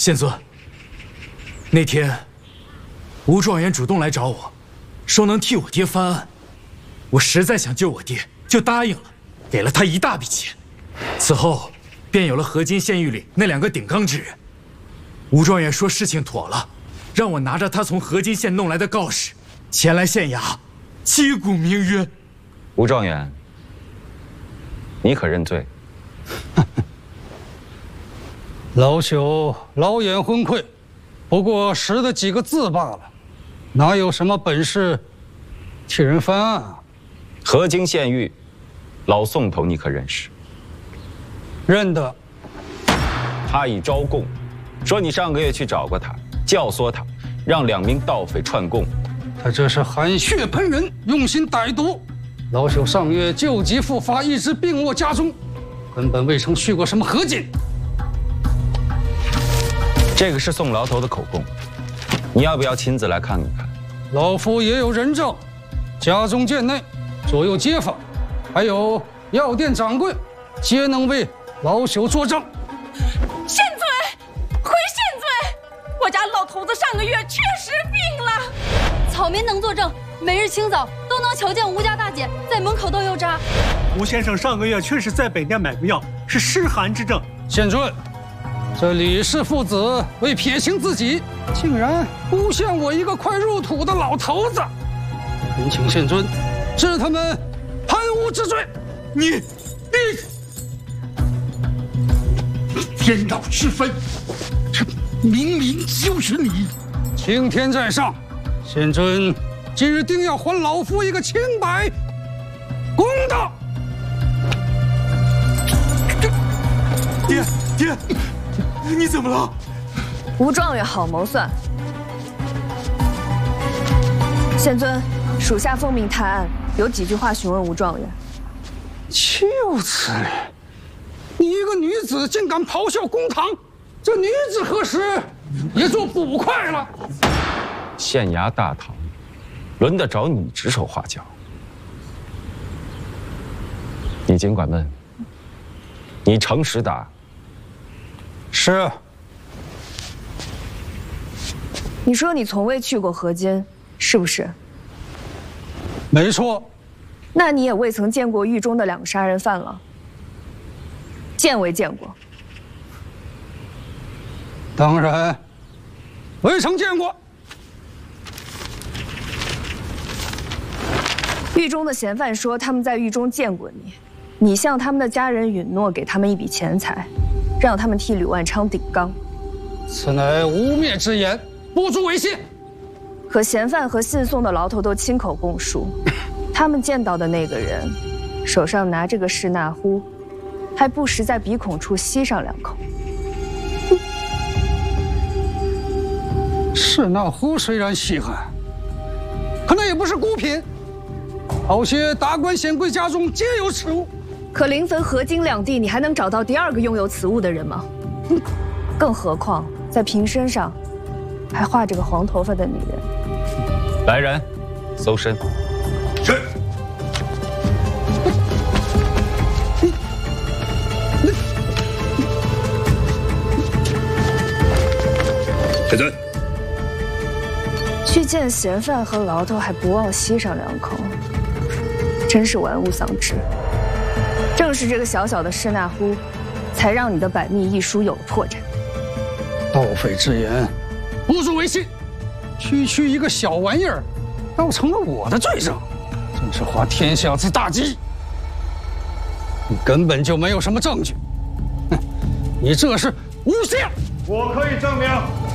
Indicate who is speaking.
Speaker 1: 县尊，那天吴状元主动来找我，说能替我爹翻案。我实在想救我爹，就答应了，给了他一大笔钱。此后，便有了河津县狱里那2个顶缸之人。吴状元说事情妥了，让我拿着他从河津县弄来的告示，前来县衙击鼓鸣冤。
Speaker 2: 吴状元，你可认罪？
Speaker 3: 老朽老眼昏聩，不过识得几个字罢了，哪有什么本事替人翻案啊？
Speaker 2: 河津县狱老宋头，你可认识？
Speaker 3: 认得。
Speaker 2: 他已招供，说你上个月去找过他，教唆他，让2名盗匪串供。
Speaker 3: 他这是含血喷人，用心歹毒。老朽上月救急复发，一直病卧家中，根本未曾去过什么河津。
Speaker 2: 这个是宋牢头的口供，你要不要亲自来看一看？
Speaker 3: 老夫也有人证，家中贱内、左右街坊，还有药店掌柜，皆能为老朽作证。
Speaker 4: 县尊，回县尊，我家老头子上个月确实病了。
Speaker 5: 草民能作证，每日清早都能瞧见吴家大姐在门口倒药渣。
Speaker 6: 吴先生上个月确实在北店买过药，是湿寒之症。
Speaker 3: 县尊，这李氏父子为撇清自己，竟然诬陷我一个快入土的老头子，恳请县尊治他们贪污之罪。
Speaker 7: 你颠倒是非，这明明就是你！
Speaker 3: 青天在上，县尊今日定要还老夫一个清白公道。
Speaker 7: 爹，你怎么了？
Speaker 8: 吴状元好谋算。县尊，属下奉命探案，有几句话询问吴状元。
Speaker 3: 岂有此理！你一个女子竟敢咆哮公堂，这女子何时也做捕快了？
Speaker 2: 县衙大堂，轮得着你指手画脚？你尽管问，你诚实答。
Speaker 3: 是。
Speaker 8: 你说你从未去过河津，是不是？
Speaker 3: 没错。
Speaker 8: 那你也未曾见过狱中的2个杀人犯了？见未见过？
Speaker 3: 当然，未曾见过。
Speaker 8: 狱中的嫌犯说他们在狱中见过你，你向他们的家人允诺给他们一笔钱财，让他们替吕万昌顶缸。
Speaker 3: 此乃污蔑之言，不足为信。
Speaker 8: 可嫌犯和信送的牢头都亲口供述，他们见到的那个人，手上拿着个士纳呼，还不时在鼻孔处吸上2口。
Speaker 3: 士纳呼虽然稀罕，可那也不是孤品，好些达官显贵家中皆有此物。
Speaker 8: 可临汾、河津2地，你还能找到第2个拥有此物的人吗？更何况在瓶身上还画着个黄头发的女人。
Speaker 2: 来人，搜身。
Speaker 7: 是。
Speaker 9: 县尊，
Speaker 8: 去见嫌犯和牢头还不忘吸上2口，真是玩物丧志。正是这个小小的士纳呼，才让你的百密一疏有了破绽。
Speaker 3: 盗匪之言，不足为信。区一个小玩意儿，倒成了我的罪证，真是滑天下之大稽。你根本就没有什么证据，哼！你这是诬陷！
Speaker 6: 我可以证明。